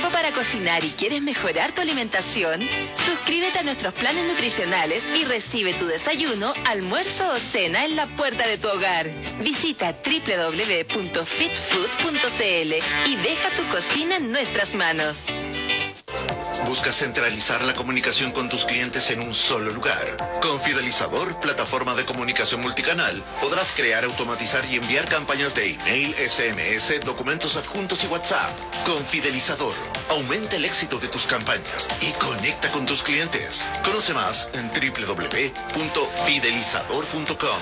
tiempo para cocinar y quieres mejorar tu alimentación? Suscríbete a nuestros planes nutricionales y recibe tu desayuno, almuerzo o cena en la puerta de tu hogar. Visita www.fitfood.cl y deja tu cocina en nuestras manos. ¿Buscas centralizar la comunicación con tus clientes en un solo lugar? Con Fidelizador, plataforma de comunicación multicanal, podrás crear, automatizar y enviar campañas de email, SMS, documentos adjuntos y WhatsApp. Con Fidelizador, aumenta el éxito de tus campañas y conecta con tus clientes. Conoce más en www.fidelizador.com.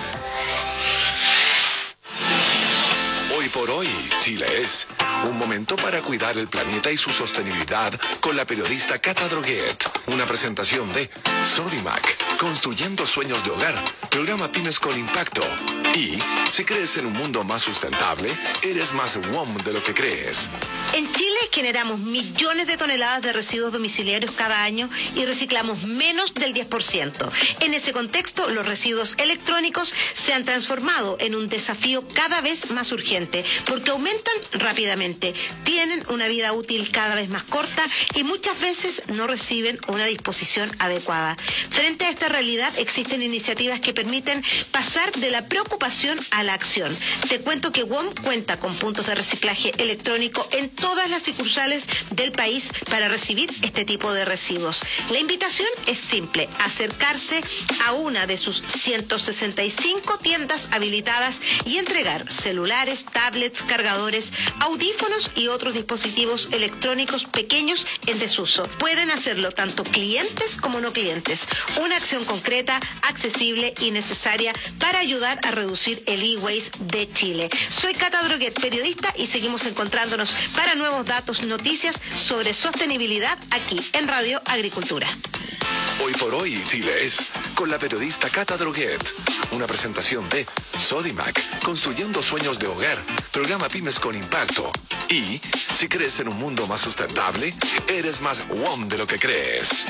Hoy por hoy, Chile es un momento para cuidar el planeta y su sostenibilidad con la periodista Cata Droguet. Una presentación de Sodimac, construyendo sueños de hogar, programa Pymes con Impacto. Y si crees en un mundo más sustentable, eres más WOM de lo que crees. En Chile generamos millones de toneladas de residuos domiciliarios cada año y reciclamos menos del 10%. En ese contexto, los residuos electrónicos se han transformado en un desafío cada vez más urgente porque aumentan rápidamente, tienen una vida útil cada vez más corta y muchas veces no reciben una disposición adecuada. Frente a esta realidad existen iniciativas que permiten pasar de la preocupación a la acción. Te cuento que WOM cuenta con puntos de reciclaje electrónico en todas las sucursales del país para recibir este tipo de residuos. La invitación es simple: acercarse a una de sus 165 tiendas habilitadas y entregar celulares, tablets, cargadores, audífonos y otros dispositivos electrónicos pequeños en desuso. Pueden hacerlo tanto clientes como no clientes. Una acción concreta, accesible y necesaria para ayudar a reducir el e-waste de Chile. Soy Cata Droguet, periodista, y seguimos encontrándonos para nuevos datos, noticias sobre sostenibilidad aquí en Radio Agricultura. Hoy por hoy, Chile es con la periodista Cata Droguet. Una presentación de Sodimac, construyendo sueños de hogar, programa Pymes con Impacto. Y si crees en un mundo más sustentable, eres más WOM de lo que crees.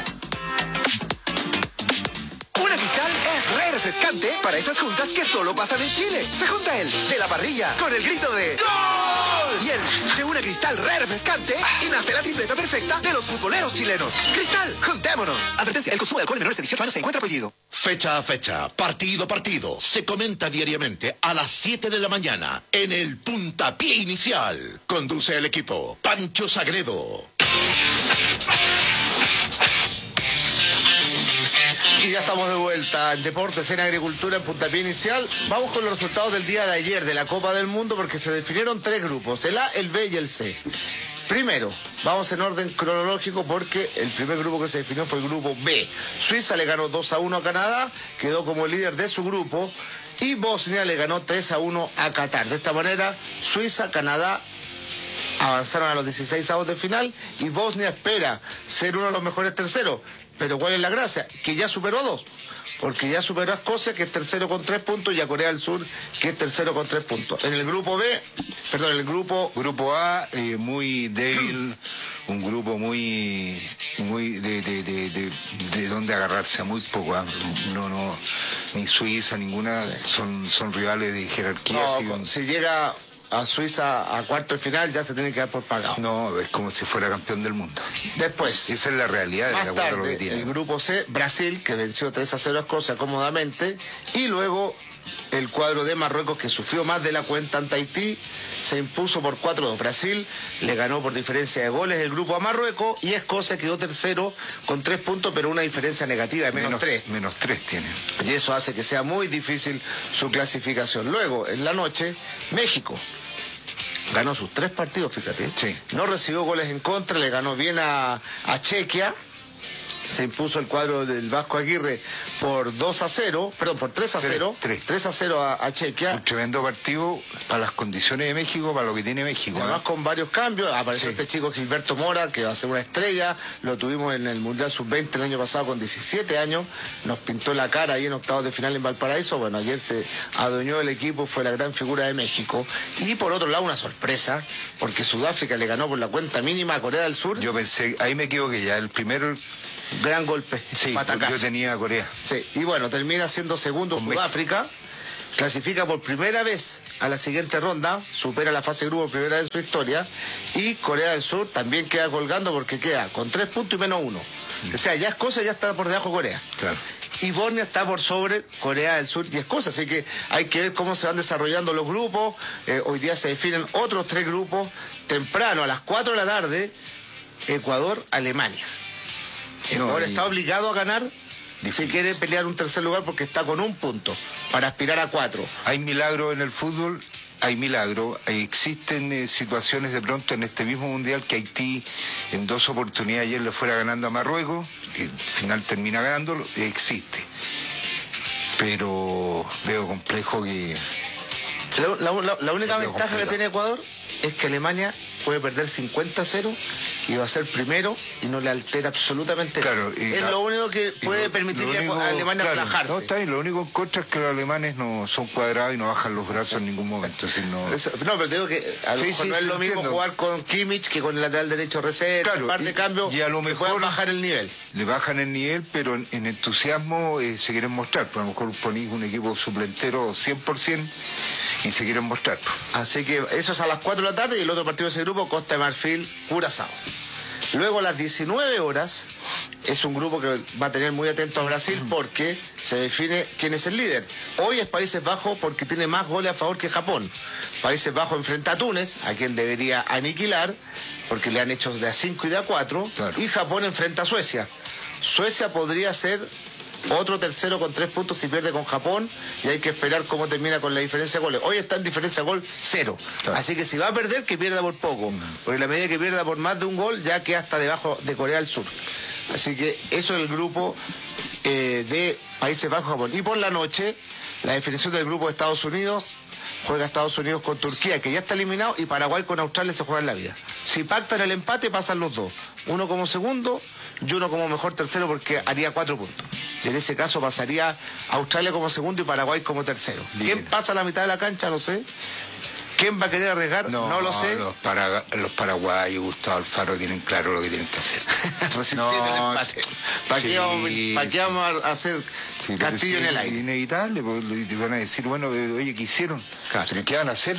Una Cristal es re refrescante para esas juntas que solo pasan en Chile. Se junta el de la parrilla con el grito de ¡Gol! Y el de una Cristal re refrescante y nace la tripleta perfecta de los futboleros chilenos. Cristal, juntémonos. Advertencia: el consumo de alcohol en menores de 18 años se encuentra prohibido. Fecha a fecha, partido a partido, se comenta diariamente a las 7 de la mañana en el Puntapié Inicial. Conduce el equipo Pancho Sagredo. Y ya estamos de vuelta en Deportes en Agricultura en Puntapié Inicial. Vamos con los resultados del día de ayer de la Copa del Mundo, porque se definieron tres grupos: el A, el B y el C. Primero, vamos en orden cronológico porque el primer grupo que se definió fue el grupo B. Suiza le ganó 2-1 a Canadá, quedó como líder de su grupo, y Bosnia le ganó 3-1 a Qatar. De esta manera, Suiza, Canadá avanzaron a los 16avos de final y Bosnia espera ser uno de los mejores terceros. Pero ¿cuál es la gracia? Que ya superó a dos. Porque ya superó a Escocia, que es tercero con 3 puntos, y a Corea del Sur, que es tercero con 3 puntos. En el grupo B, perdón, en el Grupo A, muy débil, un grupo muy de donde agarrarse a muy poco. No, ni Suiza, ninguna, son rivales de jerarquía. No, si llega a Suiza a cuarto de final, ya se tiene que dar por pagado. No, es como si fuera campeón del mundo. Después, esa es la realidad de más acuerdo a lo que tarde, tiene. el grupo C, Brasil, que venció 3-0 a Escocia cómodamente, y luego el cuadro de Marruecos, que sufrió más de la cuenta ante Haití, se impuso por 4-2. Brasil le ganó por diferencia de goles el grupo a Marruecos, y Escocia quedó tercero con 3 puntos, pero una diferencia negativa de menos 3. Menos 3 tiene. Y eso hace que sea muy difícil su clasificación. Luego, en la noche, México ganó sus 3 partidos, fíjate. Sí. No recibió goles en contra, le ganó bien a Chequia. Se impuso el cuadro del Vasco Aguirre por 3-0. 3-0 a Chequia. Un tremendo partido para las condiciones de México, para lo que tiene México. Además, con varios cambios. Apareció este chico Gilberto Mora, que va a ser una estrella. Lo tuvimos en el Mundial Sub-20 el año pasado con 17 años. Nos pintó la cara ahí en octavos de final en Valparaíso. Bueno, ayer se adueñó del equipo, fue la gran figura de México. Y por otro lado, una sorpresa, porque Sudáfrica le ganó por la cuenta mínima a Corea del Sur. Yo pensé, ahí me equivoqué ya, el primero... Gran golpe, sí, patacazo. Yo tenía a Corea. Sí, y bueno, termina siendo segundo Sudáfrica. clasifica por primera vez a la siguiente ronda, supera la fase de grupo por primera vez en su historia, y Corea del Sur también queda colgando porque queda con 3 puntos y menos 1. O sea, ya Escocia ya está por debajo de Corea. Claro. Y Bosnia está por sobre Corea del Sur y Escocia, así que hay que ver cómo se van desarrollando los grupos. Hoy día se definen otros 3 grupos. Temprano, a las 4 de la tarde, Ecuador-Alemania. Ecuador está obligado a ganar si quiere pelear un tercer lugar porque está con 1 punto para aspirar a 4. Hay milagro en el fútbol, hay milagro. Existen situaciones de pronto en este mismo mundial que Haití en 2 oportunidades ayer le fuera ganando a Marruecos, que al final termina ganándolo, existe. Pero veo complejo que... La única ventaja que tiene Ecuador es que Alemania puede perder 50-0 y va a ser primero y no le altera absolutamente nada. Claro, es lo único que puede permitirle a Alemania relajarse. No, está bien, lo único en contra es que los alemanes no son cuadrados y no bajan los brazos en ningún momento. No, pero te digo que a lo mejor no es lo mismo jugar con Kimmich que con el lateral derecho reserva, un par de cambios y a lo mejor pueden bajar el nivel. Le bajan el nivel, pero en entusiasmo se quieren mostrar. Pues a lo mejor ponís un equipo suplentero 100% y se quieren mostrar. Así que eso es a las 4 de la tarde y el otro partido de ese grupo, Costa de Marfil, Curazao. Luego a las 19 horas es un grupo que va a tener muy atento a Brasil porque se define quién es el líder. Hoy es Países Bajos porque tiene más goles a favor que Japón. Países Bajos enfrenta a Túnez, a quien debería aniquilar, porque le han hecho de a 5 y de a 4. Claro. Y Japón enfrenta a Suecia. Suecia podría ser otro tercero con 3 puntos si pierde con Japón y hay que esperar cómo termina con la diferencia de goles. Hoy está en diferencia de gol 0. Claro. Así que si va a perder, que pierda por poco. Porque la medida que pierda por más de un gol ya queda hasta debajo de Corea del Sur. Así que eso es el grupo de Países Bajos, Japón. Y por la noche, la definición del grupo de Estados Unidos. Juega Estados Unidos con Turquía, que ya está eliminado, y Paraguay con Australia se juega en la vida. Si pactan el empate, pasan los dos. Uno como segundo y uno como mejor tercero, porque haría 4 puntos. Y en ese caso pasaría Australia como segundo y Paraguay como tercero. Bien. ¿Quién pasa a la mitad de la cancha? No sé. ¿Quién va a querer arriesgar? No lo sé. Los paraguayos, Gustavo Alfaro, tienen claro lo que tienen que hacer. Resistir el empate. ¿Para qué vamos a hacer castillo en el aire? Es inevitable, porque te van a decir, bueno, oye, ¿qué hicieron? Claro. ¿Pero qué van a hacer?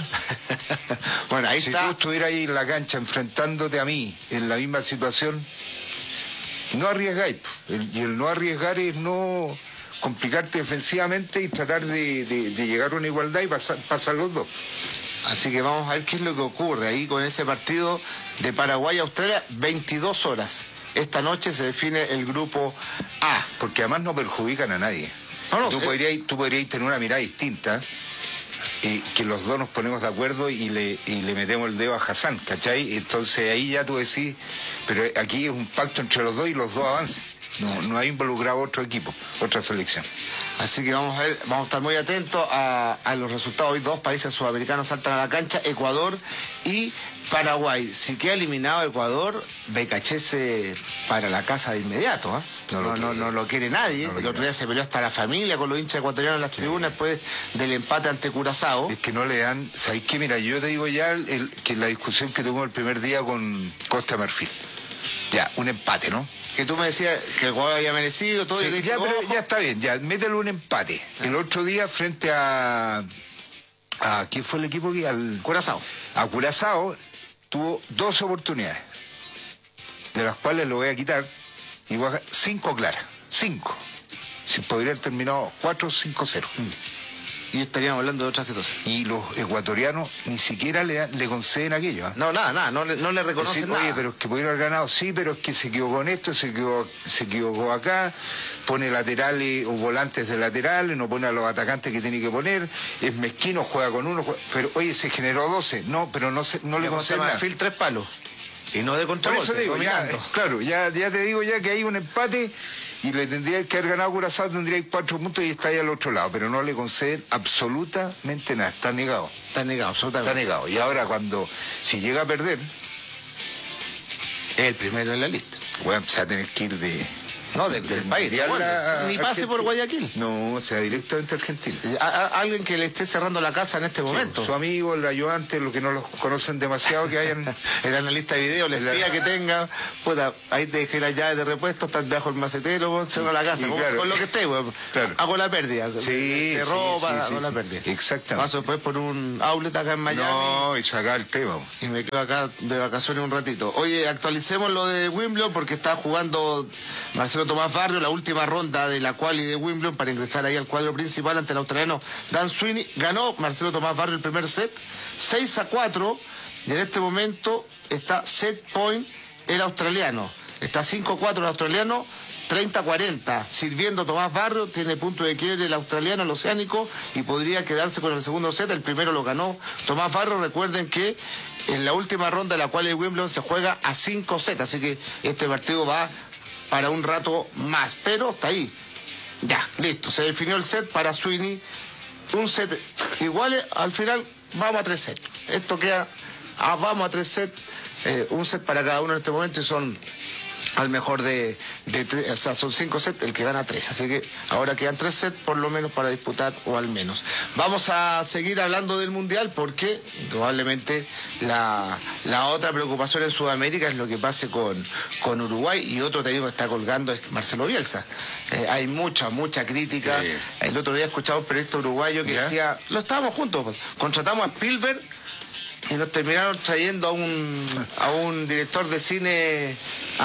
Bueno, ahí si está. Si tú estuvieras ahí en la cancha enfrentándote a mí, en la misma situación, no arriesgáis. Y el no arriesgar es no complicarte defensivamente y tratar de llegar a una igualdad y pasar los dos. Así que vamos a ver qué es lo que ocurre ahí con ese partido de Paraguay-Australia, 22 horas. Esta noche se define el grupo A. Porque además no perjudican a nadie. Tú podrías tener una mirada distinta, que los dos nos ponemos de acuerdo y le metemos el dedo a Hassan, ¿cachai? Entonces ahí ya tú decís, pero aquí es un pacto entre los dos y los dos avancen. No hay involucrado otro equipo, otra selección. Así que vamos a estar muy atentos a los resultados. Hoy 2 países sudamericanos saltan a la cancha, Ecuador y Paraguay. Si queda eliminado Ecuador, Becachese para la casa de inmediato. No lo quiere nadie. El otro día se peleó hasta la familia con los hinchas ecuatorianos en las tribunas después del empate ante Curazao. Es que no le dan... ¿Sabéis qué? Mira, yo te digo ya que la discusión que tuvimos el primer día con Costa de Marfil. Ya, un empate, ¿no? Que tú me decías que el jugador había merecido todo. Sí, y dije, pero ya está bien, ya, mételo un empate. El otro día frente a ¿quién fue el equipo que? Al Curazao. A Curazao tuvo 2 oportunidades, de las cuales lo voy a quitar, y voy a 5 claras, 5. Si podría haber terminado 4-5-0. Y estaríamos hablando de otra situación. Y los ecuatorianos ni siquiera le conceden aquello. No, nada, no le reconocen nada. Oye, pero es que pudieron haber ganado, sí, pero es que se equivocó en esto, se equivocó acá, pone laterales o volantes de laterales, no pone a los atacantes que tiene que poner, es mezquino, juega con uno, pero oye, se generó 12, no, pero no le conceden nada. Marfil 3 palos. Y no de contragolpe. Por eso digo, ya te digo ya que hay un empate. Y le tendría que haber ganado Curazao, tendría 4 puntos y está ahí al otro lado. Pero no le conceden absolutamente nada. Está negado. Está negado, absolutamente. Está negado. Y ahora si llega a perder, es el primero en la lista. Bueno, se va a tener que ir No, del país. Ni pase por Guayaquil. No, o sea, directamente a Argentina. Alguien que le esté cerrando la casa en este momento. Su amigo, el ayudante, los que no los conocen demasiado, que hayan... el analista de video, el espía que tenga, puta, ahí te dejé las llaves de repuesto, estás debajo del macetero, cerro la casa, con lo que esté, hago la pérdida. De ropa, hago la pérdida. Exactamente. Paso después por un outlet acá en Miami. No, y sacar el tema. Y me quedo acá de vacaciones un ratito. Oye, actualicemos lo de Wimbledon porque está jugando Marcelo Tomás Barrio, la última ronda de la quali de Wimbledon para ingresar ahí al cuadro principal ante el australiano Dan Sweeney. Ganó Marcelo Tomás Barrio el primer set, 6-4, y en este momento está set point el australiano. Está 5-4 el australiano, 30-40. Sirviendo Tomás Barrio, tiene punto de quiebre el australiano, el oceánico, y podría quedarse con el segundo set. El primero lo ganó Tomás Barrio. Recuerden que en la última ronda de la quali de Wimbledon se juega a 5 sets, así que este partido va para un rato más, pero está ahí. Ya, listo, se definió el set para Sweeney. Un set igual, al final vamos a 3 sets. Esto queda, vamos a 3 sets, un set para cada uno en este momento y son al mejor de 3, o sea, son 5 sets, el que gana 3. Así que ahora quedan 3 sets por lo menos para disputar, o al menos. Vamos a seguir hablando del Mundial porque probablemente la otra preocupación en Sudamérica es lo que pase con Uruguay, y otro técnico que está colgando es Marcelo Bielsa. Hay mucha crítica. Sí. El otro día escuchaba un periodista uruguayo que decía, lo estábamos juntos, contratamos a Spielberg y nos terminaron trayendo a un director de cine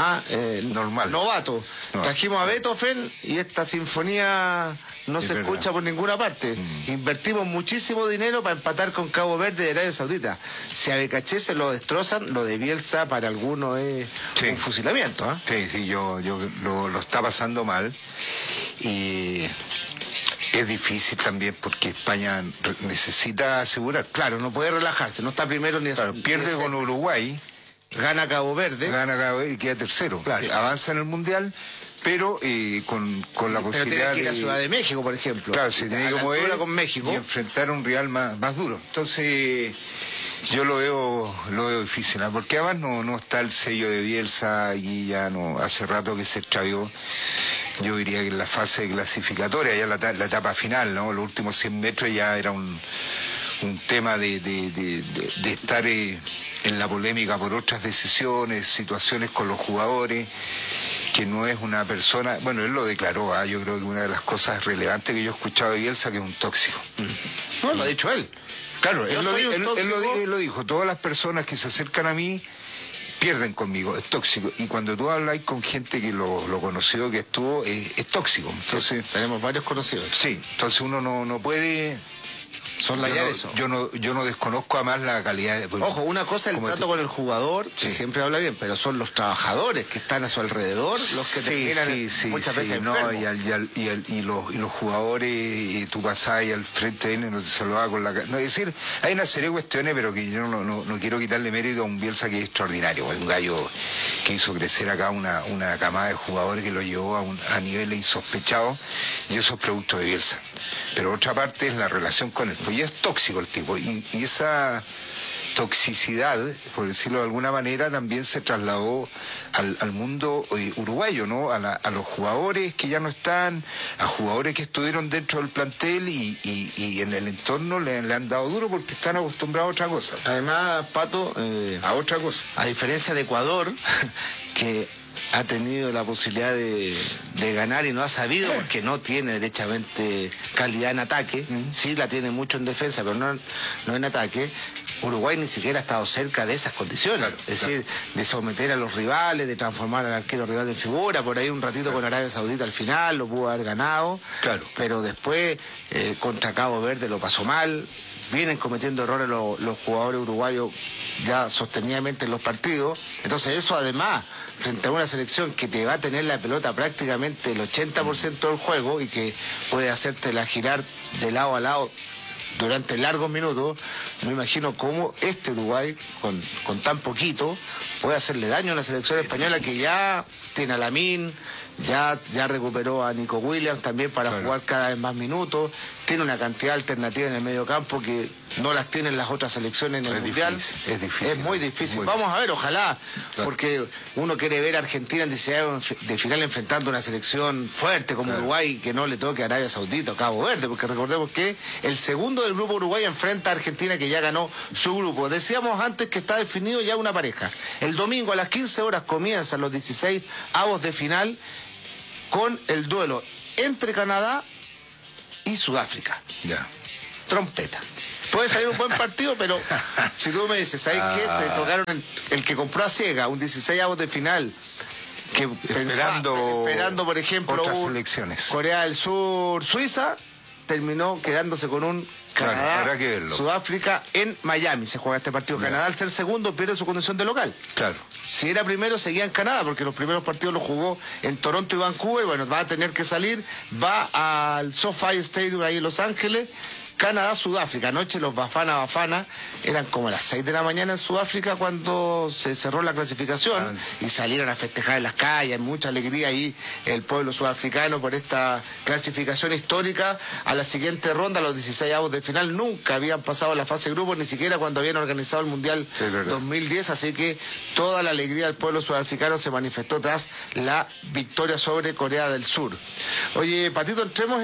normal, novato. Trajimos a Beethoven y esta sinfonía no se escucha por ninguna parte. Invertimos muchísimo dinero para empatar con Cabo Verde de Arabia Saudita. Si a Becaché se lo destrozan, lo de Bielsa para algunos es un fusilamiento. Sí, yo lo está pasando mal, y es difícil también porque España necesita asegurar. Claro, no puede relajarse, no está primero ni... Claro, pierde con Uruguay, gana Cabo Verde y queda tercero. Claro. Avanza en el Mundial, pero con la posibilidad de ir a Ciudad de México, por ejemplo. Claro, se tiene que mover con México y enfrentar a un rival más duro. Entonces yo lo veo difícil, porque además no está el sello de Bielsa, y ya no, hace rato que se extravió. Yo diría que en la fase clasificatoria, ya la etapa final, ¿no? Los últimos 100 metros ya era un tema de estar en la polémica por otras decisiones, situaciones con los jugadores, que no es una persona... Bueno, él lo declaró, yo creo que una de las cosas relevantes que yo he escuchado de Bielsa, que es un tóxico. No, lo ha dicho él. Claro, él lo dijo, todas las personas que se acercan a mí pierden conmigo, es tóxico. Y cuando tú hablas con gente que lo conoció, que estuvo, es tóxico. Entonces, tenemos varios conocidos. Sí, entonces uno no puede... eso. Yo no desconozco además la calidad. Ojo, una cosa es el trato con el jugador, que siempre habla bien, pero son los trabajadores que están a su alrededor los que terminan muchas veces enfermos. Y los jugadores, tú pasás ahí al frente de él y no te saludaba con la cara. No, es decir, hay una serie de cuestiones, pero que yo no quiero quitarle mérito a un Bielsa que es extraordinario. Es un gallo que hizo crecer acá una camada de jugadores que lo llevó a niveles insospechados, y eso es producto de Bielsa. Pero otra parte es la relación con él. Y es tóxico el tipo, y esa toxicidad, por decirlo de alguna manera, también se trasladó al mundo uruguayo, ¿no? A los jugadores que ya no están, a jugadores que estuvieron dentro del plantel y en el entorno le han dado duro porque están acostumbrados a otra cosa. Además, Pato, a otra cosa. A diferencia de Ecuador, que ha tenido la posibilidad de ganar y no ha sabido, porque no tiene derechamente calidad en ataque. Sí la tiene mucho en defensa, pero no en ataque. Uruguay ni siquiera ha estado cerca de esas condiciones. Claro, es decir, de someter a los rivales, de transformar al arquero rival en figura. Por ahí un ratito con Arabia Saudita al final lo pudo haber ganado. Claro. Pero después contra Cabo Verde lo pasó mal. Vienen cometiendo errores los jugadores uruguayos ya sostenidamente en los partidos. Entonces eso, además, frente a una selección que te va a tener la pelota prácticamente el 80% del juego y que puede hacértela girar de lado a lado durante largos minutos, no imagino cómo este Uruguay, con tan poquito, puede hacerle daño a una selección española que ya tiene a Lamine, ya recuperó a Nico Williams también para jugar cada vez más minutos, tiene una cantidad de alternativas en el medio campo que no las tienen las otras selecciones en el Mundial. Es difícil. Es muy difícil. Vamos a ver, ojalá, porque uno quiere ver a Argentina en 16 de final enfrentando una selección fuerte como Uruguay, que no le toque a Arabia Saudita o Cabo Verde, porque recordemos que el segundo del grupo Uruguay enfrenta a Argentina, que ya ganó su grupo. Decíamos antes que está definido ya una pareja. El domingo a las 15 horas comienzan los 16 avos de final con el duelo entre Canadá y Sudáfrica. Ya. Trompeta. Puede salir un buen partido, pero si tú me dices, ¿sabes qué? Te tocaron el que compró a ciega un 16 avos de final, que esperando por ejemplo, otras selecciones. Corea del Sur, Suiza, terminó quedándose con un Canadá, Sudáfrica en Miami. Se juega este partido. Canadá, al ser segundo, pierde su condición de local. Claro. Si era primero, seguía en Canadá, porque los primeros partidos los jugó en Toronto y Vancouver. Bueno, va a tener que salir, va al SoFi Stadium ahí en Los Ángeles. Canadá, Sudáfrica. Anoche los Bafana eran como las 6 de la mañana en Sudáfrica cuando se cerró la clasificación y salieron a festejar en las calles. Mucha alegría ahí el pueblo sudafricano por esta clasificación histórica a la siguiente ronda, los 16 avos de final. Nunca habían pasado a la fase de grupos, ni siquiera cuando habían organizado el Mundial 2010, así que toda la alegría del pueblo sudafricano se manifestó tras la victoria sobre Corea del Sur. Oye, Patito, entremos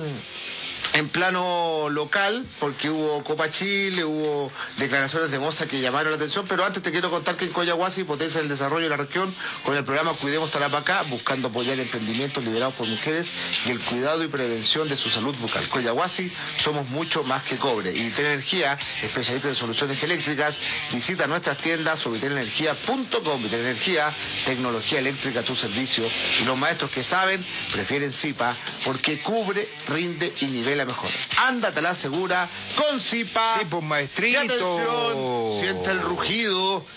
en plano local, porque hubo Copa Chile, hubo declaraciones de Moza que llamaron la atención, pero antes te quiero contar que en Collahuasi potencia el desarrollo de la región con el programa Cuidemos Tarapacá, buscando apoyar emprendimientos liderados por mujeres y el cuidado y prevención de su salud bucal. Collahuasi, somos mucho más que cobre. Y Vitel Energía, especialista en soluciones eléctricas, visita nuestras tiendas o vitelenergia.com. Vitel Energía, tecnología eléctrica a tu servicio. Y los maestros que saben prefieren Zipa porque cubre, rinde y nivela mejor. Ándate a la segura con Zipa. Sí, pues, maestrito. Y atención, siente el rugido.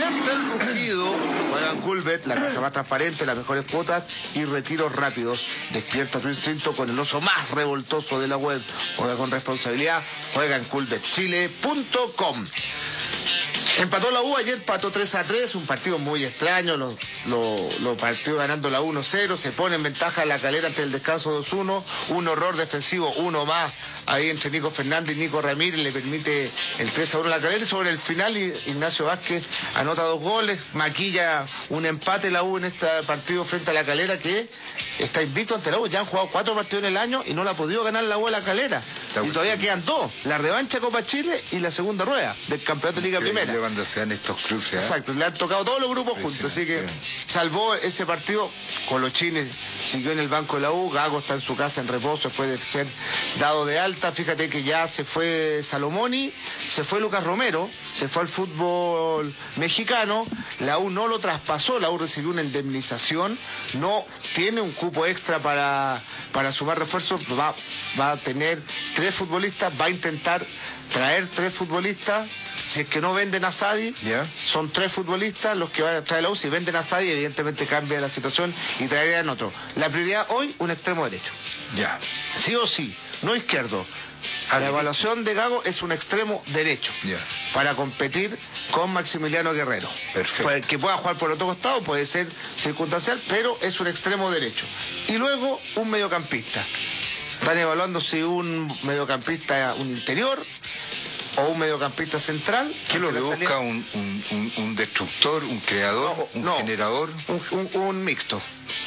Juegan Coolbet, la casa más transparente, las mejores cuotas y retiros rápidos. Despierta tu instinto con el oso más revoltoso de la web. Juega con responsabilidad. Juega en coolbetchile.com. Empató la U, ayer empató 3-3, un partido muy extraño, lo partió ganando la 1-0, se pone en ventaja La Calera ante el descanso 2-1, un horror defensivo, uno más, ahí entre Nico Fernández y Nico Ramírez, le permite el 3-1 a La Calera, y sobre el final Ignacio Vázquez anota 2 goles, maquilla un empate la U en este partido frente a La Calera, que está invicto ante la U. Ya han jugado 4 partidos en el año y no la ha podido ganar la U a La Calera. Y todavía quedan 2, la revancha Copa Chile y la segunda rueda del campeonato de Liga Primera. Cuando se dan estos cruces. Exacto, le han tocado todos los grupos juntos, así que salvó ese partido. Colochini siguió en el banco de la U, Gago está en su casa en reposo después de ser dado de alta. Fíjate que ya se fue Salomoni, se fue Lucas Romero, se fue al fútbol mexicano, la U no lo traspasó, la U recibió una indemnización, no tiene un cupo extra para sumar refuerzos, va a tener 3 futbolistas, va a intentar traer 3 futbolistas. Si es que no venden a Sadi, son 3 futbolistas los que van a traer la U. Si venden a Sadi, evidentemente cambia la situación y traerían otro. La prioridad hoy, un extremo derecho. Sí o sí, no izquierdo. La evaluación de Gago es un extremo derecho para competir con Maximiliano Guerrero. Perfecto. Que pueda jugar por otro costado, puede ser circunstancial, pero es un extremo derecho. Y luego un mediocampista. Están evaluando si un mediocampista, un interior, o un mediocampista central. ¿Qué lo que busca? ¿Un destructor, un creador, un generador? Un mixto.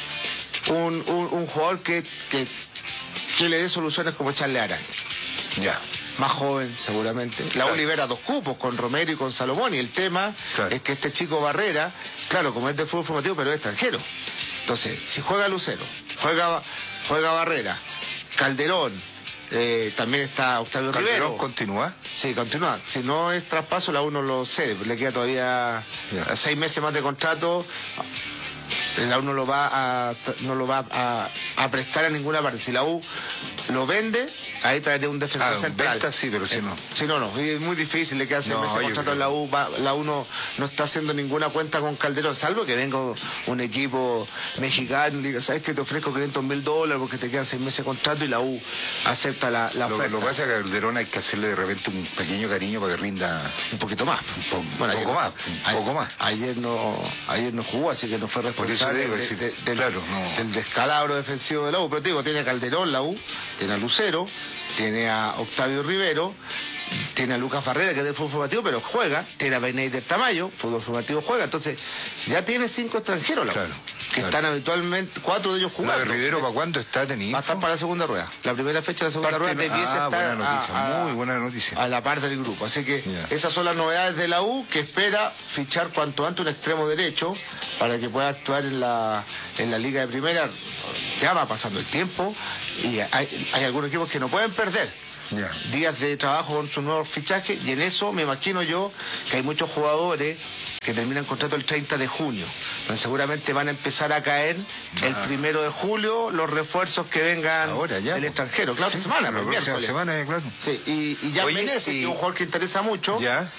Un jugador que le dé soluciones como Charles Arang. Más joven, seguramente. La U libera 2 cupos con Romero y con Salomón. Y el tema es que este chico Barrera, claro, como es de fútbol formativo, pero es extranjero. Entonces, si juega Lucero, juega Barrera, Calderón, también está Octavio Rivero. ¿Continúa? Sí, continúa. Si no es traspaso, la U no lo cede. Le queda todavía 6 meses más de contrato. La U no lo va a prestar a ninguna parte. Si la U lo vende, ahí traeré un defensor central. Venta sí, pero si no. Si no, y es muy difícil, le queda 6 meses de contrato en la U. La U no está haciendo ninguna cuenta con Calderón, salvo que venga un equipo mexicano y diga, ¿sabes qué? Te ofrezco $500,000 porque te quedan 6 meses de contrato, y la U acepta la oferta. Lo que pasa es que a Calderón hay que hacerle de repente un pequeño cariño para que rinda un poquito más. Un poco más. Ayer no jugó, así que no fue responsable del descalabro defensivo de la U. Pero te digo, tiene a Calderón la U, tiene a Lucero, tiene a Octavio Rivero, tiene a Lucas Barrera, que es del fútbol formativo, pero juega, tiene a Beneider Tamayo, fútbol formativo juega, entonces ya tiene 5 extranjeros la U, que están habitualmente, 4 de ellos jugando. ¿La de Rivero para cuándo está teniendo? Va a estar para la segunda rueda. La primera fecha de la segunda rueda debiese estar muy buena noticia. A la par del grupo. Así que esas son las novedades de la U, que espera fichar cuanto antes un extremo derecho para que pueda actuar en la Liga de Primera. Ya va pasando el tiempo y hay algunos equipos que no pueden perder días de trabajo con su nuevo fichaje, y en eso me imagino yo que hay muchos jugadores que terminan contrato el 30 de junio. Entonces seguramente van a empezar a caer el 1 de julio los refuerzos que vengan del extranjero. Claro, semana, la próxima semana, claro. Sí, y ya Menezes, que es un jugador que interesa mucho,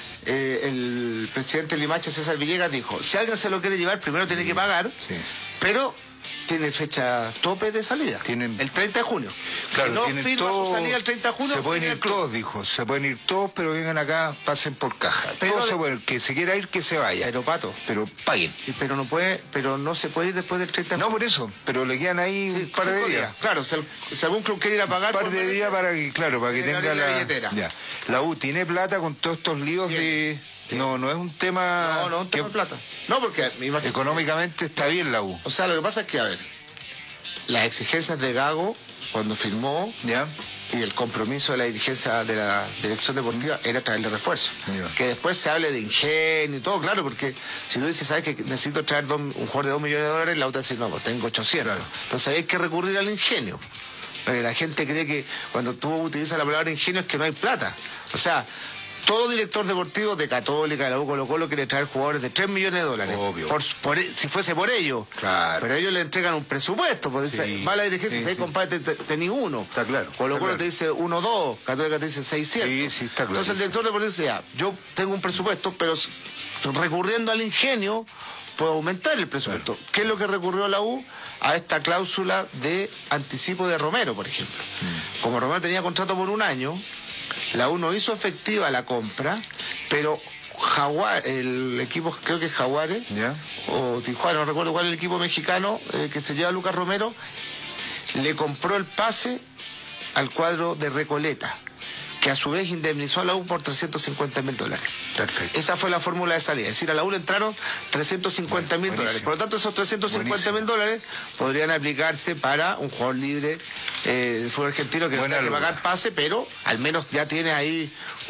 el presidente Limache, César Villegas, dijo, si alguien se lo quiere llevar, primero tiene que pagar, pero tiene fecha tope de salida. El 30 de junio. Claro, si no firma su salida el 30 de junio... Se pueden ir todos, dijo. Se pueden ir todos, pero vengan acá, pasen por caja. Que se quiera ir, que se vaya. Pero, Pato, pero paguen. Pero no se puede ir después del 30 de junio. No, por eso. Pero le quedan ahí un par de días. Claro, si algún club quiere ir a pagar... Un par de días para que tenga la billetera. La U tiene plata con todos estos líos de... No es un tema... No, un tema de plata. No, porque... Económicamente está bien la U. O sea, lo que pasa es que, a ver, las exigencias de Gago, cuando firmó, y el compromiso de la dirigencia de la dirección deportiva era traerle refuerzo. Que después se hable de ingenio y todo, claro, porque si tú dices, ¿sabes que necesito traer un jugador de $2 millones? La otra dice, no, pues tengo 800. Entonces hay que recurrir al ingenio. La gente cree que cuando tú utilizas la palabra ingenio es que no hay plata. O sea... Todo director deportivo de Católica, de la U, Colo-Colo, quiere traer jugadores de $3 millones. Obvio. Si fuese por ello. Claro. Pero ellos le entregan un presupuesto. Porque va a la dirigencia y dice, compadre, tenés uno. Está claro. Colo-Colo te dice 1, 2. Católica te dice 600. Sí, está claro. Entonces el director deportivo dice, yo tengo un presupuesto, pero recurriendo al ingenio, puedo aumentar el presupuesto. ¿Qué es lo que recurrió la U? A esta cláusula de anticipo de Romero, por ejemplo. Como Romero tenía contrato por 1 año... La U no hizo efectiva la compra, pero el equipo, creo que es Jaguares, o Tijuana, no recuerdo cuál es el equipo mexicano que se lleva a Lucas Romero, le compró el pase al cuadro de Recoleta, que a su vez indemnizó a la U por $350,000. Perfecto. Esa fue la fórmula de salida. Es decir, a la U le entraron $350,000. Por lo tanto, esos $350,000 podrían aplicarse para un jugador libre del fútbol argentino que no tiene que pagar pase, pero al menos ya tiene ahí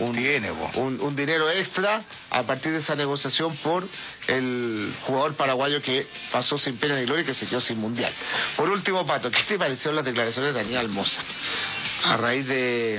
un dinero extra a partir de esa negociación por el jugador paraguayo que pasó sin pena ni gloria y que se quedó sin mundial. Por último, Pato, ¿qué te parecieron las declaraciones de Daniel Moza a raíz de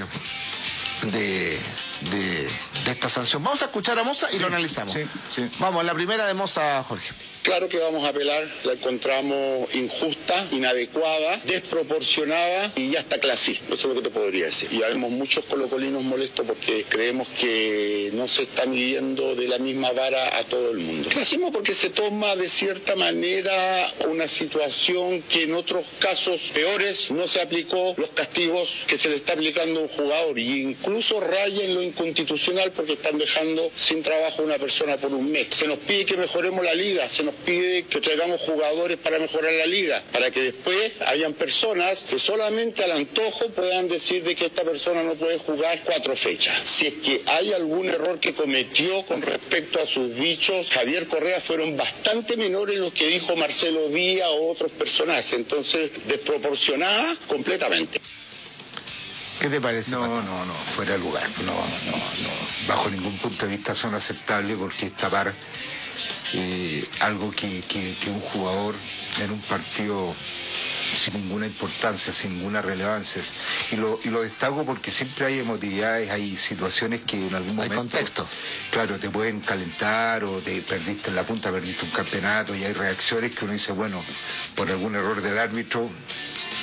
esta sanción? Vamos a escuchar a Moza y lo analizamos. Vamos, la primera de Moza, Jorge. Claro que vamos a apelar, la encontramos injusta, inadecuada, desproporcionada y ya está clasista. Eso es lo que te podría decir. Y habemos muchos colocolinos molestos porque creemos que no se está midiendo de la misma vara a todo el mundo. Clasismo porque se toma de cierta manera una situación que en otros casos peores no se aplicó los castigos que se le está aplicando a un jugador, y incluso raya en lo inconstitucional porque están dejando sin trabajo a una persona por 1 mes. Se nos pide que mejoremos la liga, se nos pide que traigamos jugadores para mejorar la liga, para que después hayan personas que solamente al antojo puedan decir de que esta persona no puede jugar 4 fechas. Si es que hay algún error que cometió con respecto a sus dichos, Javier Correa, fueron bastante menores los que dijo Marcelo Díaz o otros personajes. Entonces, desproporcionada completamente. ¿Qué te parece? No, fuera de lugar. No. Bajo ningún punto de vista son aceptables, porque es tapar algo que un jugador en un partido sin ninguna importancia, sin ninguna relevancia. Y lo destaco porque siempre hay emotividades, hay situaciones que en algún momento... Hay contexto. Claro, te pueden calentar o te perdiste en la punta, perdiste un campeonato, y hay reacciones que uno dice, bueno, por algún error del árbitro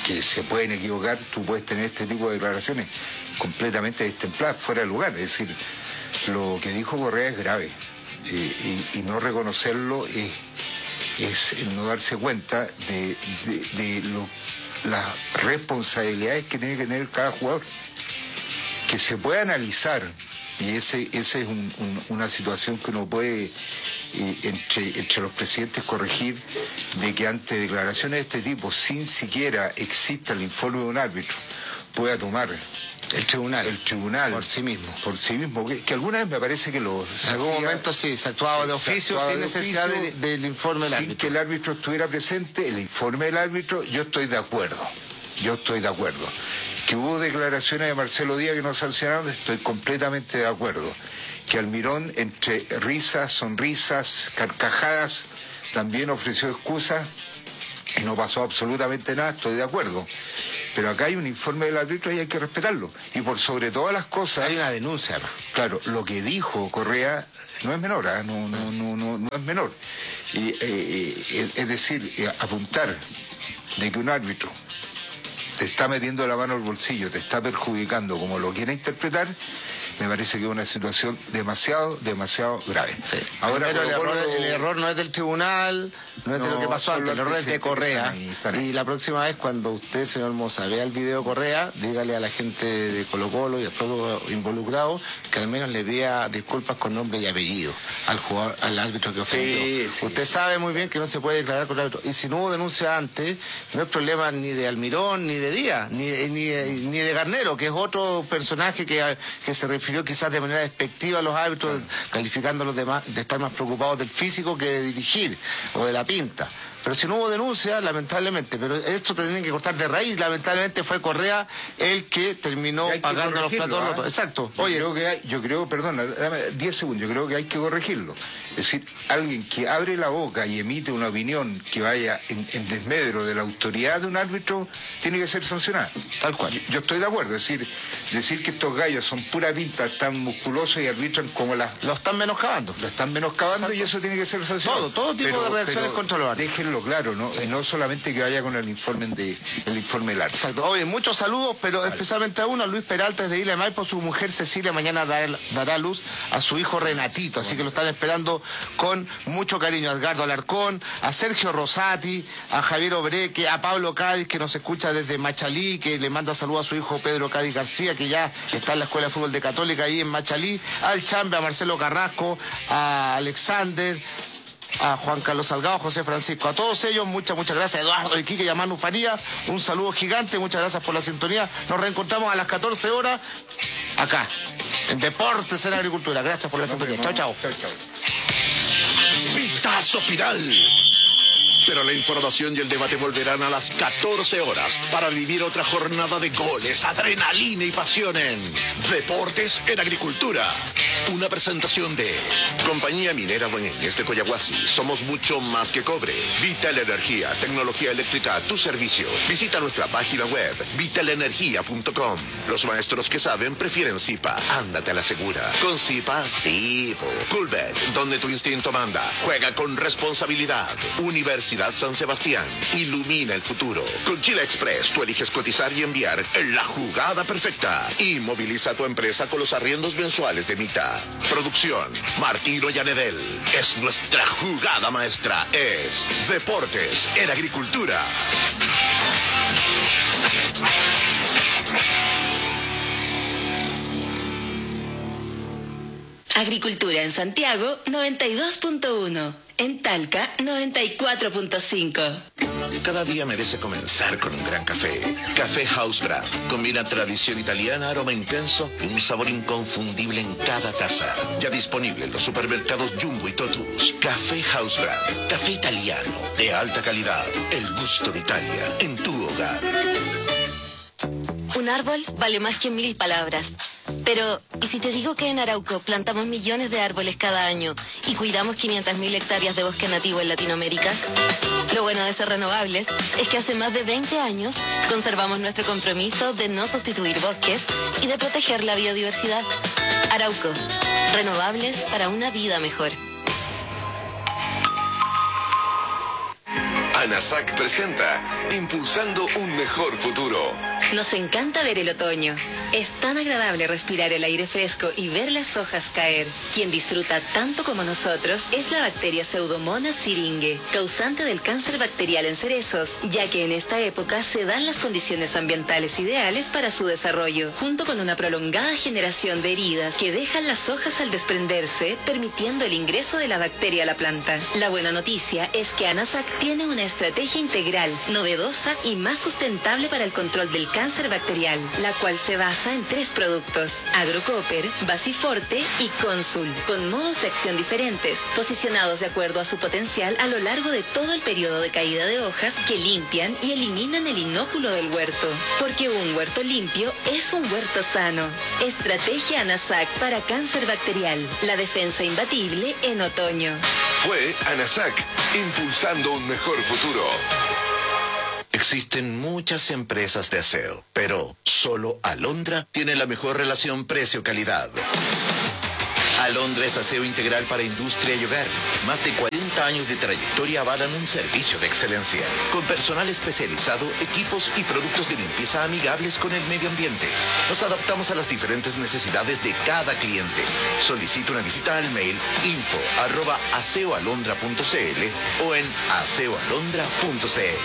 que se pueden equivocar, tú puedes tener este tipo de declaraciones completamente destempladas, fuera de lugar. Es decir, lo que dijo Correa es grave, y no reconocerlo es no darse cuenta de las responsabilidades que tiene que tener cada jugador, que se puede analizar, y esa es una situación que uno puede entre los presidentes corregir, de que ante declaraciones de este tipo, sin siquiera exista el informe de un árbitro, pueda tomar el tribunal por sí mismo, que alguna vez me parece que en algún momento sí se actuaba de oficio sin necesidad del informe del árbitro, sin que el árbitro estuviera presente. El informe del árbitro, yo estoy de acuerdo, que hubo declaraciones de Marcelo Díaz que no sancionaron, estoy completamente de acuerdo, que Almirón, entre risas, sonrisas, carcajadas, también ofreció excusas y no pasó absolutamente nada, estoy de acuerdo. Pero acá hay un informe del árbitro y hay que respetarlo. Y por sobre todas las cosas... Hay una denuncia, ¿no? Claro, lo que dijo Correa no es menor, no es menor. Es decir, apuntar de que un árbitro te está metiendo la mano al bolsillo, te está perjudicando como lo quiera interpretar, me parece que es una situación demasiado grave. Sí. Ahora, el error no es del tribunal, no es de lo que pasó antes, el error es de Correa. Están ahí. Y la próxima vez, cuando usted, señor Moza, vea el video de Correa, dígale a la gente de Colo-Colo y al propio involucrado que al menos le pida disculpas con nombre y apellido al jugador, al árbitro que ofendió. Sí. Usted sabe muy bien que no se puede declarar con el árbitro. Y si no hubo denuncia antes, no es problema ni de Almirón, ni de Díaz, ni de Garnero, que es otro personaje que se refirió quizás de manera despectiva a los árbitros, calificándolos de estar más preocupados del físico que de dirigir o de la pinta. Pero si no hubo denuncia, lamentablemente, pero esto tienen que cortar de raíz, lamentablemente fue Correa el que terminó pagando los platos rotos. Exacto. Yo creo, perdona, dame 10 segundos, yo creo que hay que corregirlo. Es decir, alguien que abre la boca y emite una opinión que vaya en desmedro de la autoridad de un árbitro, tiene que ser sancionado. Tal cual. Yo estoy de acuerdo, es decir que estos gallos son pura pinta, están musculosos y arbitran como las... Lo están menoscabando. Exacto. Y eso tiene que ser sancionado. Todo tipo de reacciones contra los árbitros. Déjenlo claro, ¿no? Sí. No solamente que vaya con el informe del árbitro. Exacto. Oye, muchos saludos, pero especialmente a uno, a Luis Peralta desde Isla de Maipo. Su mujer Cecilia mañana dará luz a su hijo Renatito, así que lo están esperando con mucho cariño. A Edgardo Alarcón, a Sergio Rosati, a Javier Obreque, a Pablo Cádiz, que nos escucha desde Machalí, que le manda saludos a su hijo Pedro Cádiz García, que ya está en la Escuela de Fútbol de Católica ahí en Machalí, al Chambe, a Marcelo Carrasco, a Alexander, a Juan Carlos Salgado, José Francisco, a todos ellos, muchas gracias. Eduardo Iquique y a Manu Faría, un saludo gigante, muchas gracias por la sintonía. Nos reencontramos a las 14 horas acá, en Deportes en Agricultura. Gracias por la sintonía. Chao. Pitazo final. Pero la información y el debate volverán a las 14 horas para vivir otra jornada de goles, adrenalina y pasión en Deportes en Agricultura. Una presentación de Compañía Minera Buengues de Coyahuasi. Somos mucho más que cobre. Vital Energía, tecnología eléctrica a tu servicio. Visita nuestra página web, vitalenergia.com. Los maestros que saben prefieren Zipa. Ándate a la segura. Con Zipa, sí. Coolbet, donde tu instinto manda. Juega con responsabilidad. Universidad San Sebastián. Ilumina el futuro. Con Chile Express, tú eliges cotizar y enviar en la jugada perfecta. Y moviliza tu empresa con los arriendos mensuales de Mita. Producción, Martino Yanedel. Es nuestra jugada maestra. Es Deportes en Agricultura. Agricultura en Santiago, 92.1. En Talca, 94.5. Cada día merece comenzar con un gran café. Café House Brand. Combina tradición italiana, aroma intenso y un sabor inconfundible en cada taza. Ya disponible en los supermercados Jumbo y Totus. Café House Brand. Café italiano de alta calidad. El gusto de Italia en tu hogar. Un árbol vale más que 1000 palabras. Pero, ¿y si te digo que en Arauco plantamos millones de árboles cada año y cuidamos 500.000 hectáreas de bosque nativo en Latinoamérica? Lo bueno de ser renovables es que hace más de 20 años conservamos nuestro compromiso de no sustituir bosques y de proteger la biodiversidad. Arauco, renovables para una vida mejor. ANASAC presenta Impulsando un Mejor Futuro. Nos encanta ver el otoño. Es tan agradable respirar el aire fresco y ver las hojas caer. Quien disfruta tanto como nosotros es la bacteria Pseudomonas syringae, causante del cáncer bacterial en cerezos, ya que en esta época se dan las condiciones ambientales ideales para su desarrollo, junto con una prolongada generación de heridas que dejan las hojas al desprenderse, permitiendo el ingreso de la bacteria a la planta. La buena noticia es que ANASAC tiene una estrategia integral, novedosa y más sustentable para el control del cáncer bacterial, la cual se basa en 3 productos: Agrocopper, Basiforte y Consul, con modos de acción diferentes, posicionados de acuerdo a su potencial a lo largo de todo el periodo de caída de hojas, que limpian y eliminan el inóculo del huerto. Porque un huerto limpio es un huerto sano. Estrategia ANASAC para cáncer bacterial, la defensa imbatible en otoño. Fue ANASAC, impulsando un mejor futuro. Existen muchas empresas de aseo, pero solo Alondra tiene la mejor relación precio-calidad. Alondra es aseo integral para industria y hogar. Más de 40 años de trayectoria avalan un servicio de excelencia, con personal especializado, equipos y productos de limpieza amigables con el medio ambiente. Nos adaptamos a las diferentes necesidades de cada cliente. Solicita una visita al mail info@aseoalondra.cl o en aseoalondra.cl.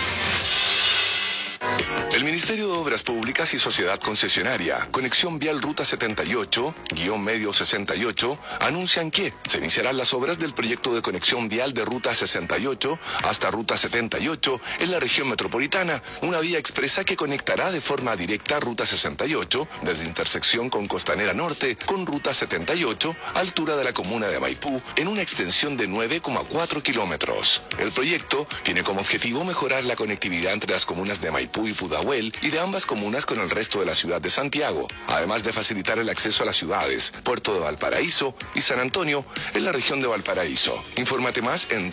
El Ministerio de Obras Públicas y Sociedad Concesionaria, Conexión Vial Ruta 78-Medio 68, anuncian que se iniciarán las obras del proyecto de conexión vial de Ruta 68 hasta Ruta 78 en la región metropolitana, una vía expresa que conectará de forma directa Ruta 68 desde intersección con Costanera Norte con Ruta 78, altura de la comuna de Maipú, en una extensión de 9,4 kilómetros. El proyecto tiene como objetivo mejorar la conectividad entre las comunas de Maipú y Pudahuel y de ambas comunas con el resto de la ciudad de Santiago, además de facilitar el acceso a las ciudades Puerto de Valparaíso y San Antonio en la región de Valparaíso. Infórmate más en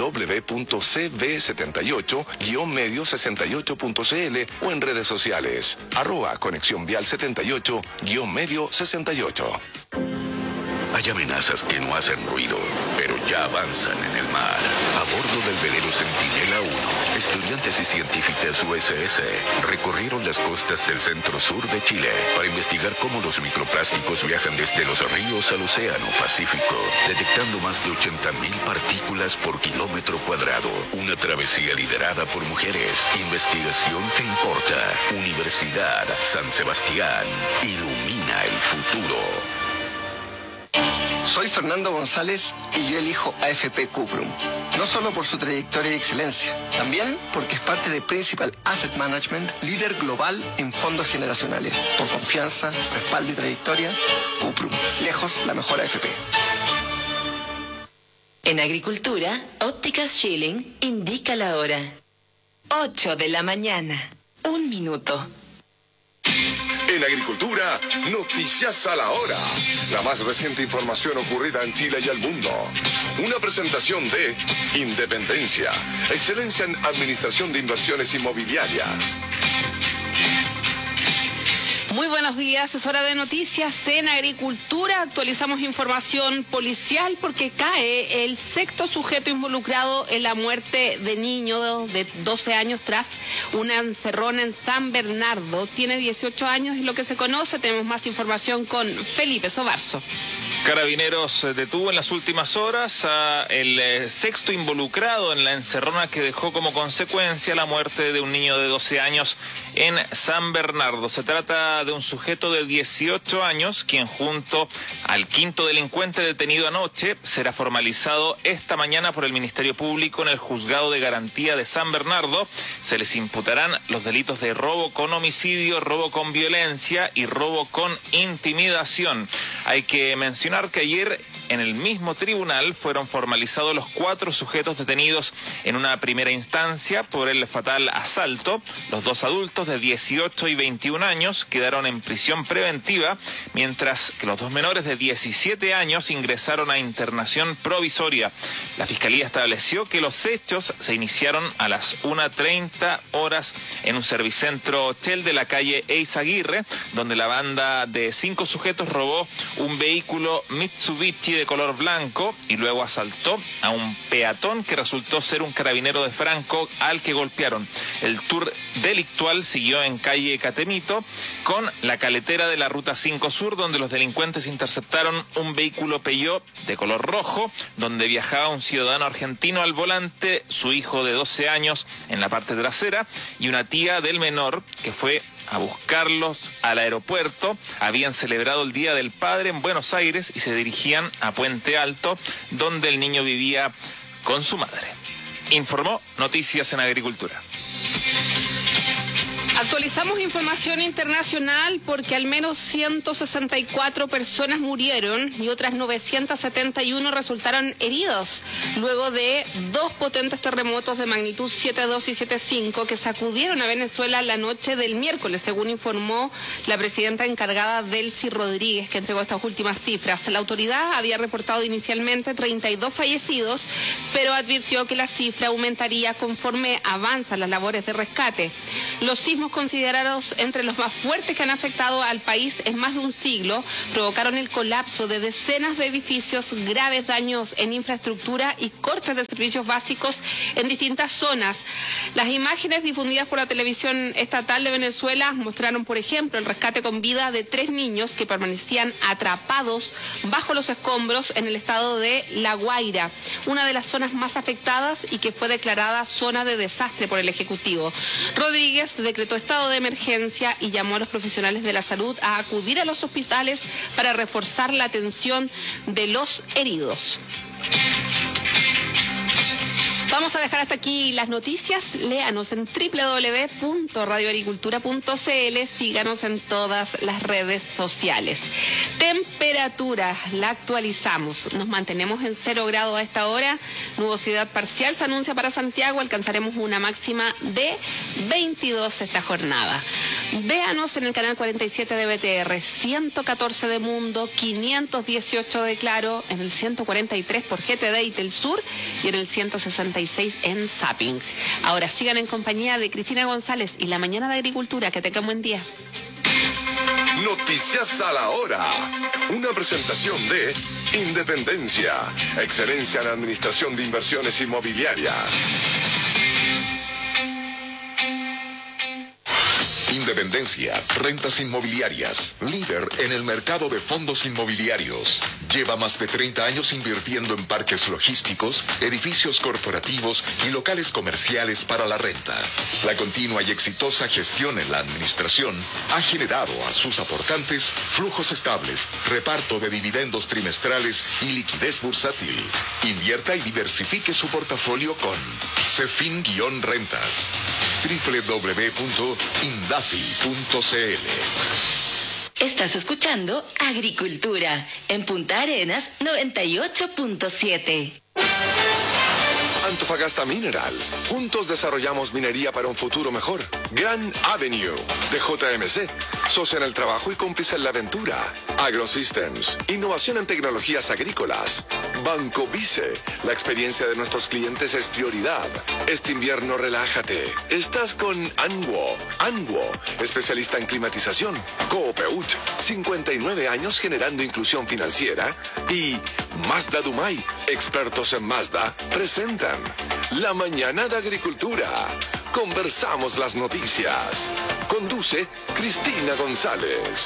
www.cv78-medio68.cl o en redes sociales @Conexión Vial 78-Medio 68. Hay amenazas que no hacen ruido, pero ya avanzan en el mar. A bordo del velero Centinela 1, estudiantes y científicas USS recorrieron las costas del centro-sur de Chile para investigar cómo los microplásticos viajan desde los ríos al océano Pacífico, detectando más de 80.000 partículas por kilómetro cuadrado. Una travesía liderada por mujeres. Investigación que importa. Universidad San Sebastián. Ilumina el futuro. Soy Fernando González y yo elijo AFP Cuprum. No solo por su trayectoria y excelencia, también porque es parte de Principal Asset Management, líder global en fondos generacionales. Por confianza, respaldo y trayectoria, Cuprum. Lejos la mejor AFP. En agricultura, Ópticas Schilling indica la hora. 8 de la mañana. 1 minuto. En agricultura, noticias a la hora. La más reciente información ocurrida en Chile y el mundo. Una presentación de Independencia, excelencia en administración de inversiones inmobiliarias. Muy buenos días, es hora de noticias en agricultura. Actualizamos información policial porque cae el 6º sujeto involucrado en la muerte de niño de 12 años tras una encerrona en San Bernardo. Tiene 18 años, es lo que se conoce. Tenemos más información con Felipe Sobarzo. Carabineros detuvo en las últimas horas al 6º involucrado en la encerrona que dejó como consecuencia la muerte de un niño de 12 años en San Bernardo. Se trata de un sujeto de 18 años, quien junto al 5º delincuente detenido anoche será formalizado esta mañana por el Ministerio Público en el Juzgado de Garantía de San Bernardo. Se les imputarán los delitos de robo con homicidio, robo con violencia y robo con intimidación. Hay que mencionar que ayer en el mismo tribunal fueron formalizados los 4 sujetos detenidos en una primera instancia por el fatal asalto. Los 2 adultos de 18 y 21 años quedaron en prisión preventiva, mientras que los 2 menores de 17 años ingresaron a internación provisoria. La Fiscalía estableció que los hechos se iniciaron a las 1:30 horas en un servicentro Shell de la calle Eizaguirre, donde la banda de 5 sujetos robó un vehículo Mitsubishi de color blanco y luego asaltó a un peatón que resultó ser un carabinero de Franco al que golpearon. El tour delictual siguió en calle Catemito con la caletera de la Ruta 5 Sur, donde los delincuentes interceptaron un vehículo Peugeot de color rojo, donde viajaba un ciudadano argentino al volante, su hijo de 12 años en la parte trasera y una tía del menor que fue a buscarlos al aeropuerto. Habían celebrado el Día del Padre en Buenos Aires y se dirigían a Puente Alto, donde el niño vivía con su madre. Informó Noticias en Agricultura. Actualizamos información internacional porque al menos 164 personas murieron y otras 971 resultaron heridos luego de dos potentes terremotos de magnitud 7.2 y 7.5 que sacudieron a Venezuela la noche del miércoles, según informó la presidenta encargada Delcy Rodríguez, que entregó estas últimas cifras. La autoridad había reportado inicialmente 32 fallecidos, pero advirtió que la cifra aumentaría conforme avanzan las labores de rescate. Los sismos considerados entre los más fuertes que han afectado al país en más de un siglo provocaron el colapso de decenas de edificios, graves daños en infraestructura y cortes de servicios básicos en distintas zonas. Las imágenes difundidas por la televisión estatal de Venezuela mostraron, por ejemplo, el rescate con vida de 3 niños que permanecían atrapados bajo los escombros en el estado de La Guaira, una de las zonas más afectadas y que fue declarada zona de desastre por el Ejecutivo. Rodríguez decretó estado de emergencia y llamó a los profesionales de la salud a acudir a los hospitales para reforzar la atención de los heridos. Vamos a dejar hasta aquí las noticias. Léanos en www.radioagricultura.cl. Síganos en todas las redes sociales. Temperatura, la actualizamos. Nos mantenemos en 0 grados a esta hora. Nubosidad parcial se anuncia para Santiago. Alcanzaremos una máxima de 22 esta jornada. Véanos en el canal 47 de BTR, 114 de Mundo, 518 de Claro, en el 143 por GTD y Telsur y en el 166 en Zapping. Ahora sigan en compañía de Cristina González y la Mañana de Agricultura. Que tengan buen día. Noticias a la hora. Una presentación de Independencia, excelencia en administración de inversiones inmobiliarias. Independencia, rentas inmobiliarias, líder en el mercado de fondos inmobiliarios. Lleva más de 30 años invirtiendo en parques logísticos, edificios corporativos y locales comerciales para la renta. La continua y exitosa gestión en la administración ha generado a sus aportantes flujos estables, reparto de dividendos trimestrales y liquidez bursátil. Invierta y diversifique su portafolio con Cefin-Rentas. www.indafi.cl. Estás escuchando Agricultura en Punta Arenas 98.7. Antofagasta Minerals. Juntos desarrollamos minería para un futuro mejor. Grand Avenue de JMC. Socia en el trabajo y cómplice en la aventura. AgroSystems. Innovación en tecnologías agrícolas. Banco Vice. La experiencia de nuestros clientes es prioridad. Este invierno relájate. Estás con Anwo. Anwo, especialista en climatización. Coopeut. 59 años generando inclusión financiera. Y Mazda Dumay. Expertos en Mazda presentan La Mañana de Agricultura. Conversamos las noticias. Conduce Cristina González.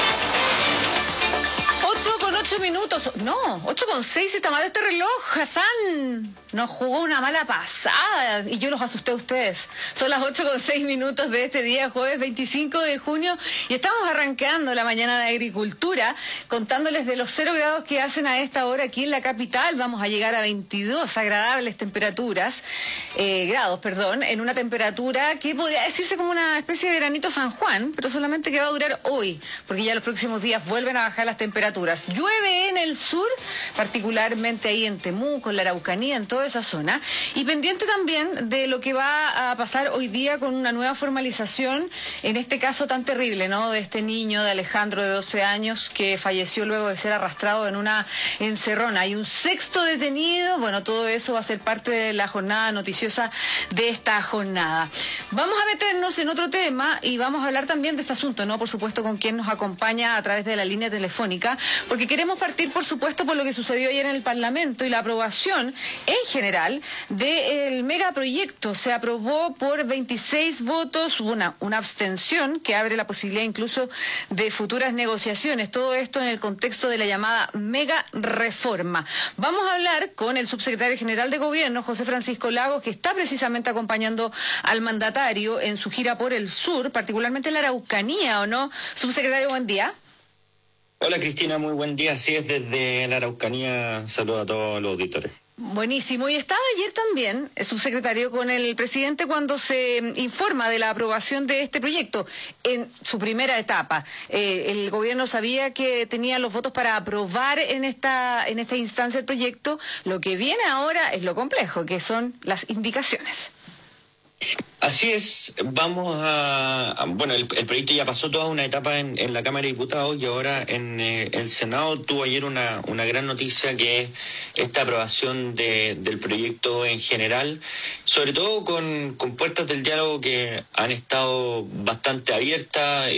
8:08. No, 8:06 está mal este reloj. Hassan nos jugó una mala pasada y yo los asusté a ustedes. Son las 8:06 de este día, jueves 25 de junio, y estamos arrancando la Mañana de Agricultura contándoles de los 0 grados que hacen a esta hora aquí en la capital. Vamos a llegar a 22 agradables grados, en una temperatura que podría decirse como una especie de veranito San Juan, pero solamente que va a durar hoy, porque ya los próximos días vuelven a bajar las temperaturas. Llueve en el sur, particularmente ahí en Temuco, en la Araucanía, en toda esa zona, y pendiente también de lo que va a pasar hoy día con una nueva formalización, en este caso tan terrible, ¿no?, de este niño, de Alejandro, de 12 años, que falleció luego de ser arrastrado en una encerrona. Hay un 6º detenido. Bueno, todo eso va a ser parte de la jornada noticiosa de esta jornada. Vamos a meternos en otro tema y vamos a hablar también de este asunto, ¿no?, por supuesto, con quien nos acompaña a través de la línea telefónica, porque queremos queremos partir, por supuesto, por lo que sucedió ayer en el Parlamento y la aprobación en general del megaproyecto. Se aprobó por 26 votos, una abstención que abre la posibilidad incluso de futuras negociaciones. Todo esto en el contexto de la llamada mega reforma. Vamos a hablar con el subsecretario general de Gobierno, José Francisco Lagos, que está precisamente acompañando al mandatario en su gira por el sur, particularmente en la Araucanía, ¿o no? Subsecretario, buen día. Hola Cristina, muy buen día. Sí, es desde la Araucanía. Saludo a todos los auditores. Buenísimo. Y estaba ayer también, subsecretario, con el presidente cuando se informa de la aprobación de este proyecto en su primera etapa. El gobierno sabía que tenía los votos para aprobar en esta instancia el proyecto. Lo que viene ahora es lo complejo, que son las indicaciones. Así es, bueno, el proyecto ya pasó toda una etapa en la Cámara de Diputados y ahora en el Senado tuvo ayer una gran noticia, que es esta aprobación del proyecto en general, sobre todo con puertas del diálogo que han estado bastante abiertas.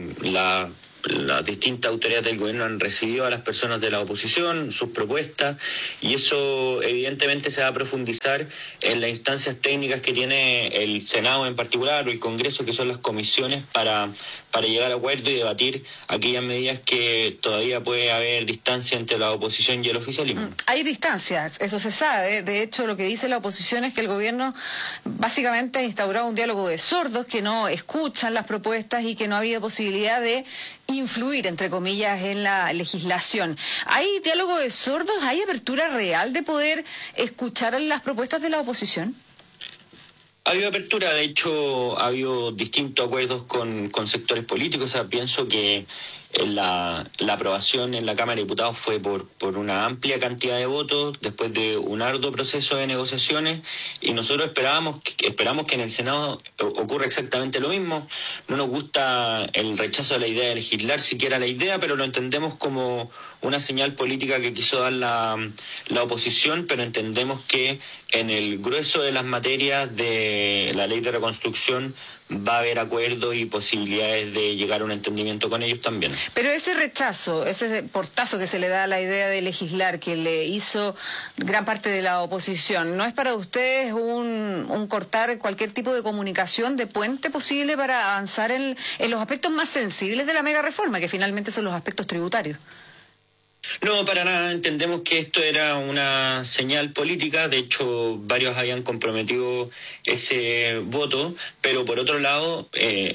Las distintas autoridades del gobierno han recibido a las personas de la oposición, sus propuestas, y eso evidentemente se va a profundizar en las instancias técnicas que tiene el Senado en particular, o el Congreso, que son las comisiones, para llegar a acuerdo y debatir aquellas medidas que todavía puede haber distancia entre la oposición y el oficialismo. Hay distancias, eso se sabe. De hecho, lo que dice la oposición es que el gobierno básicamente ha instaurado un diálogo de sordos, que no escuchan las propuestas y que no ha habido posibilidad de influir, entre comillas, en la legislación. ¿Hay diálogo de sordos? ¿Hay apertura real de poder escuchar las propuestas de la oposición? Ha habido apertura, de hecho ha habido distintos acuerdos con sectores políticos. O sea, pienso que la aprobación en la Cámara de Diputados fue por una amplia cantidad de votos, después de un arduo proceso de negociaciones, y nosotros esperamos que en el Senado ocurra exactamente lo mismo. No nos gusta el rechazo de la idea de legislar, siquiera la idea, pero lo entendemos como una señal política que quiso dar la oposición, pero entendemos que en el grueso de las materias de la ley de reconstrucción va a haber acuerdo y posibilidades de llegar a un entendimiento con ellos también. Pero ese rechazo, ese portazo que se le da a la idea de legislar, que le hizo gran parte de la oposición, ¿no es para ustedes un cortar cualquier tipo de comunicación, de puente posible para avanzar en los aspectos más sensibles de la mega reforma, que finalmente son los aspectos tributarios? No, para nada. Entendemos que esto era una señal política. De hecho, varios habían comprometido ese voto, pero por otro lado,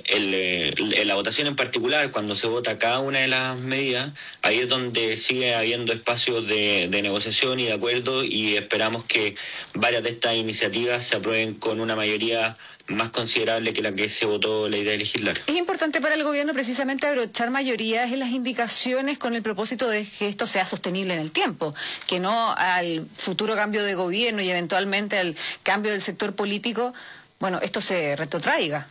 en la votación en particular, cuando se vota cada una de las medidas, ahí es donde sigue habiendo espacios de negociación y de acuerdo, y esperamos que varias de estas iniciativas se aprueben con una mayoría más considerable que la que se votó la idea de legislar. Es importante para el gobierno precisamente abrochar mayorías en las indicaciones con el propósito de que esto sea sostenible en el tiempo, que no al futuro cambio de gobierno y eventualmente al cambio del sector político, bueno, esto se retrotraiga.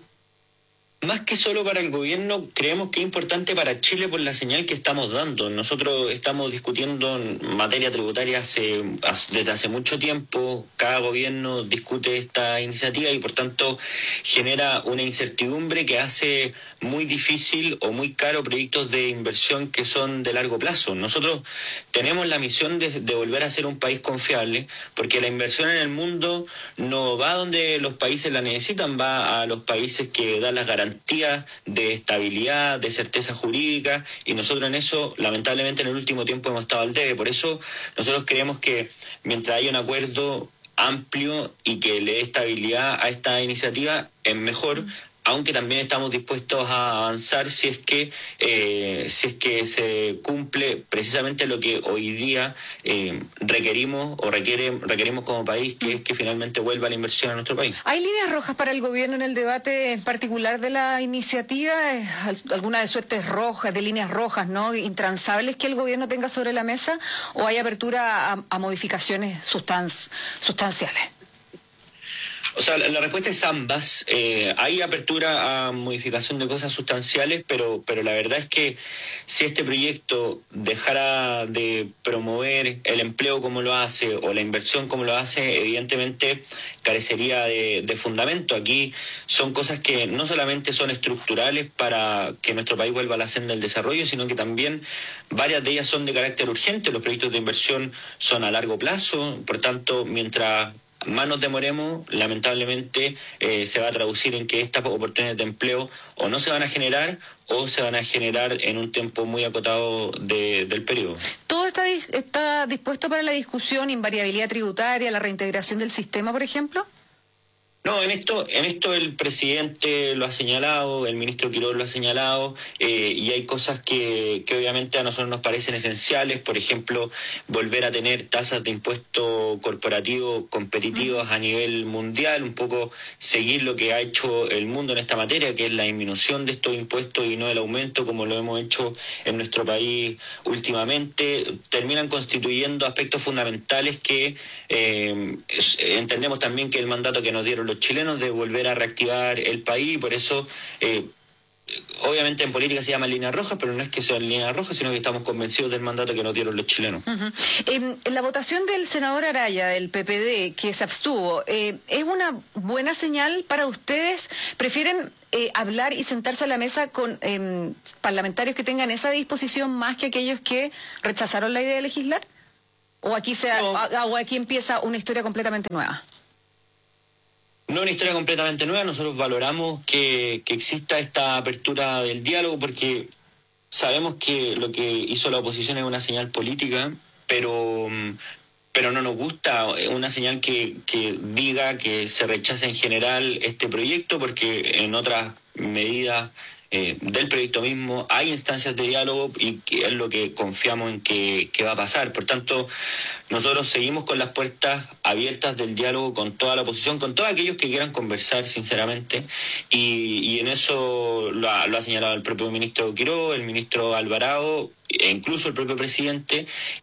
Más que solo para el gobierno, creemos que es importante para Chile por la señal que estamos dando. Nosotros estamos discutiendo en materia tributaria desde hace mucho tiempo. Cada gobierno discute esta iniciativa y por tanto genera una incertidumbre que hace muy difícil o muy caro proyectos de inversión que son de largo plazo. Nosotros tenemos la misión de volver a ser un país confiable, porque la inversión en el mundo no va donde los países la necesitan, va a los países que dan las garantías de estabilidad, de certeza jurídica, y nosotros en eso, lamentablemente, en el último tiempo hemos estado al debe. Por eso nosotros creemos que mientras haya un acuerdo amplio y que le dé estabilidad a esta iniciativa, es mejor, aunque también estamos dispuestos a avanzar si es que se cumple precisamente lo que hoy día requerimos como país, que es que finalmente vuelva la inversión a nuestro país. ¿Hay líneas rojas para el gobierno en el debate en particular de la iniciativa? ¿Alguna de suertes rojas, de líneas rojas, no intransables que el gobierno tenga sobre la mesa? ¿O hay apertura a modificaciones sustanciales? O sea, la respuesta es ambas. Hay apertura a modificación de cosas sustanciales, pero la verdad es que si este proyecto dejara de promover el empleo como lo hace o la inversión como lo hace, evidentemente carecería de fundamento. Aquí son cosas que no solamente son estructurales para que nuestro país vuelva a la senda del desarrollo, sino que también varias de ellas son de carácter urgente. Los proyectos de inversión son a largo plazo, por tanto, mientras más nos demoremos, lamentablemente se va a traducir en que estas oportunidades de empleo o no se van a generar o se van a generar en un tiempo muy acotado del periodo. ¿Todo está dispuesto para la discusión, invariabilidad tributaria, la reintegración del sistema, por ejemplo? No, en esto el presidente lo ha señalado, el ministro Quiroga lo ha señalado, y hay cosas que obviamente a nosotros nos parecen esenciales, por ejemplo, volver a tener tasas de impuesto corporativo competitivas a nivel mundial, un poco seguir lo que ha hecho el mundo en esta materia, que es la disminución de estos impuestos y no el aumento, como lo hemos hecho en nuestro país últimamente. Terminan constituyendo aspectos fundamentales que entendemos también que el mandato que nos dieron los chilenos de volver a reactivar el país, por eso obviamente en política se llama línea roja, pero no es que sean líneas rojas, sino que estamos convencidos del mandato que nos dieron los chilenos. En la votación del senador Araya, del PPD, que se abstuvo, ¿es una buena señal para ustedes? ¿Prefieren hablar y sentarse a la mesa con parlamentarios que tengan esa disposición más que aquellos que rechazaron la idea de legislar? ¿O aquí empieza una historia completamente nueva? No una historia completamente nueva, nosotros valoramos que exista esta apertura del diálogo porque sabemos que lo que hizo la oposición es una señal política, pero no nos gusta una señal que diga que se rechaza en general este proyecto, porque en otras medidas del proyecto mismo hay instancias de diálogo y que es lo que confiamos en que va a pasar. Por tanto, nosotros seguimos con las puertas abiertas del diálogo con toda la oposición, con todos aquellos que quieran conversar sinceramente, y en eso lo ha señalado el propio ministro Quiroga, el ministro Alvarado e incluso el propio presidente,